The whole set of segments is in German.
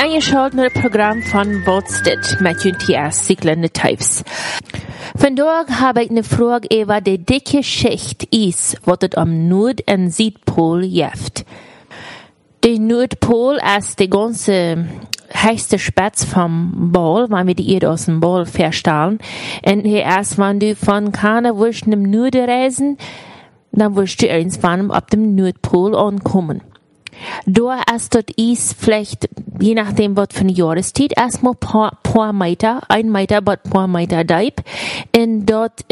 eingeschaltet naar het programma van Volstedt met UTS cyclende types. Vandaag heb ik een vraag over de dikke schicht is wat het am Noord- en Zuidpool heeft. De Noordpool is de ganze höchste Spitz vom Ball, wenn wir die Erde aus dem Ball verstellen. Und hier ist, wenn du von Kanada wirst im Norden reisen, dann wirst du irgendwann auf dem Nordpol ankommen. Da ist dort Eis vielleicht, je nachdem was für eine Jahreszeit, erstmal paar Meter, 1 Meter, aber paar Meter deep. Und dort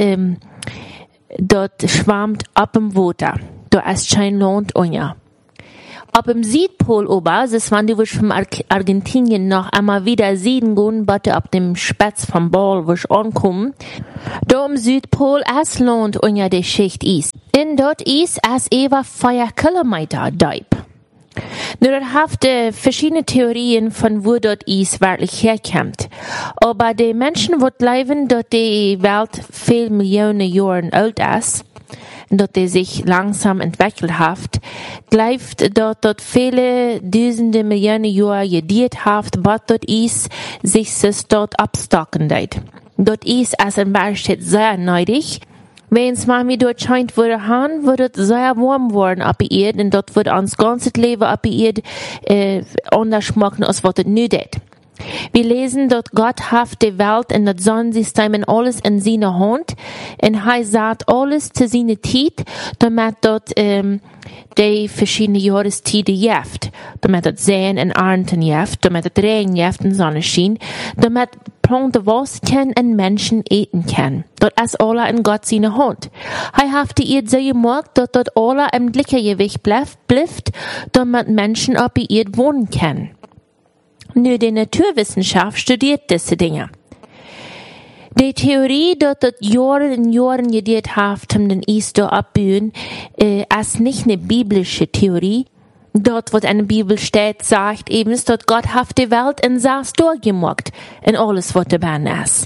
schwammt ab dem Wasser. Da ist kein Land unja. Ab dem Südpol ober, das wenn du von Argentinien noch einmal wieder sehen gehen, bitte ab dem Spitz vom Ball wirst ankommen. Da am Südpol ist Land unja die Schicht ist. Und dort ist es über 4 Kilometer deep. Nu, dat haft verschiedene Theorien von wo dort is wirklich herkommt. Aber die Menschen, die leben, dort die Welt viel Millionen Jahre alt ist, und dort die sich langsam entwickelt hat, bleibt dort viele Dutzende Millionen Jahre gediert haft, was dort is, sich es dort abstocken deit. Dort is es in Beispiel sehr neidig. Wenn es mal dort scheint würde haben, würde es sehr warm worden ab die Erde und dort wird uns ganzes Leben ab die Erde anders schmecken, als was es nu tut. Wir lesen, dort Gott hat die Welt und das Sonnensystem und alles in seiner Hand und er sagt alles zu seiner Zeit, damit dort die verschiedenen Jahreszeit jeft, damit das Säen und Ernten jeft, damit das Regen jeft und Sonnenschein, damit Planten wachsen können und Menschen eten können. Dort ist alles in Gott seine Hand. Er hat die Erde so gemacht, dass dort alles im Gleichgewicht bleibt, damit Menschen auf der Erde wohnen können. Nur die Naturwissenschaft studiert diese Dinge. Die Theorie, dass das Jahre und Jahre gedauert hat, um den Eis zu abbauen, ist nicht eine biblische Theorie. Dort, was in der Bibel steht, sagt eben, dass Gott hat die Welt in Saß durchgemacht und alles, was dabei ist.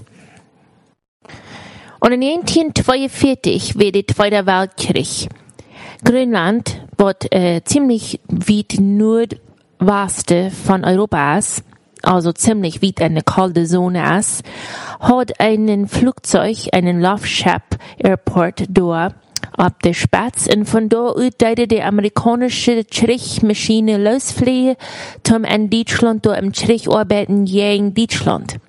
Und in 1942 war der Zweite Weltkrieg. Grönland, was ziemlich weit nordweste von Europa ist, also ziemlich weit in der kalten Zone ist, hat einen Flugzeug, einen Luftschiff Airport da ab der Spitz und von da aus deute die amerikanische Strichmaschine losfliegen, um in Deutschland da im Strich arbeiten gegen Deutschland.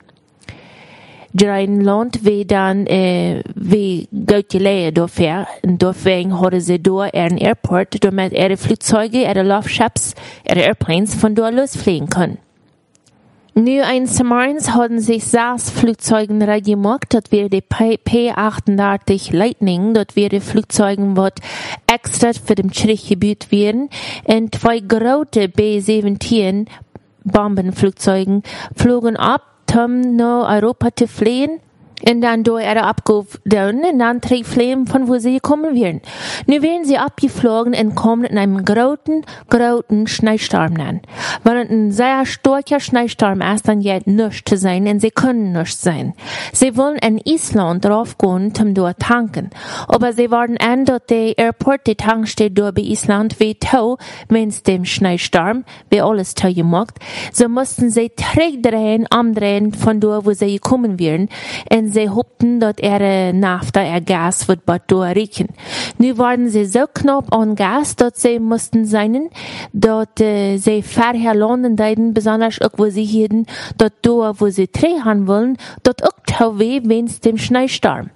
Land wie dann wie gut gelegen dafür und deswegen hatten sie da einen Airport, damit ihre Flugzeuge, ihre Luftschiffs, ihre Airplanes von da losfliegen können. Nu ein Submarines haben sich SAS-Flugzeugen gemacht, das wäre die P-38 Lightning, das wäre Flugzeugen, was extra für den Strichgebiet wären, und 2 große B-17 Bombenflugzeugen flogen ab, um nach Europa zu fliehen, und dann durch ihre abgehauen und dann fliehen, von wo sie gekommen wären. Nu werden sie abgeflogen und kommen in einem großen Schneesturm an. Wenn es ein sehr starker Schneesturm ist, dann geht nichts zu sein und sie können nichts sein. Sie wollen in Island raufgehen, um dort tanken. Aber sie werden an, dort die Airport, die Tankstelle dort bei Island, wie tau, wenn es dem Schneesturm, wie alles tau gemacht, so mussten sie umdrehen von dort, wo sie gekommen wären, und sie hofften, dass ihre Nafta, ihr Gas, wird bald durchriechen. Nu waren sie so knapp an Gas, dass sie mussten sein, dass sie vorher landen deuten, besonders auch, wo sie hielten, dass da, wo sie drehen wollen, dort auch tau weh, wenn's dem Schneesturm.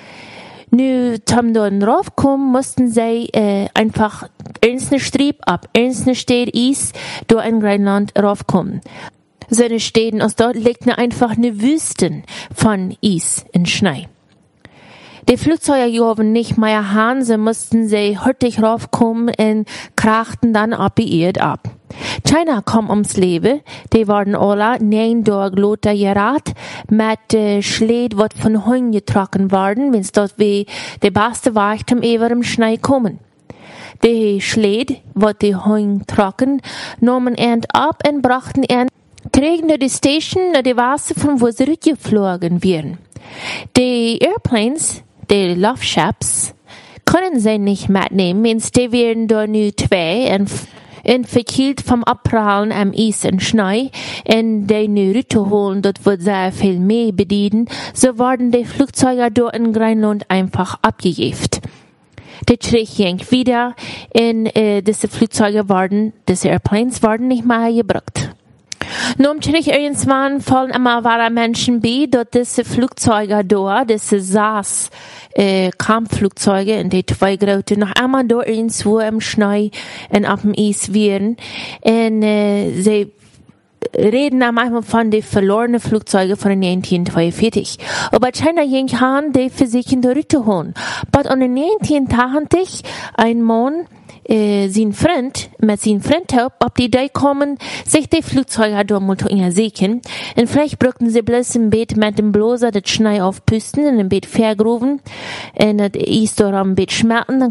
Nu, zum dort raufkommen, mussten sie einfach einzelne Strieb ab, einzelne Städte Eis, da in Grönland raufkommen. So eine Städten aus dort liegt einfach eine Wüste von Eis und Schnee. Die Flugzeuge gaben nicht mehr Hahn, so mussten sie hurtig raufkommen und krachten dann ab die Erde ab. China kam ums Leben, die waren alle 9 Tage Lothar gerat, mit Schled, wat von Hunden getrocken waren, wenn's dort wie die beste Weicht über dem Schnee kommen. Die Schled, wat die Hunde trocken, nahmen end ab und brachten end Trägen die Station, die Wasser, von wo sie rückgeflogen wären. Die Airplanes, die Luftschiffs, können sie nicht mitnehmen, wenn die wären da nur 2 und verkielt vom Abprallen am Eis und Schnee und die ne Route holen, dort wird sehr viel mehr bedienen, so wurden die Flugzeuge dort in Grönland einfach abgejeft. Der Krieg ging wieder und diese Airplanes wurden nicht mehr gebraucht. Nun im Krieg irgendwann fallen immer wahre Menschen bei, dort diese Flugzeuge dort, diese SAS Kampfflugzeuge und die zwei großen noch einmal dort irgendwo im Schnee und auf dem Eis wären und sie reden am Anfang von den verlorenen Flugzeugen von 1942. Aber China ging an, die versuchen zurückzuholen. Aber in 1980, ein Mann, sein Freund, mit seinem Freund auf die Idee kommen, sich die Flugzeuge dort mal zu untersuchen. Und vielleicht brauchten sie bloß im Bett mit dem Bloser das Schnee aufpüsten, in dem Bett vergruben, und das Eis dort am Bett schmelzen, dann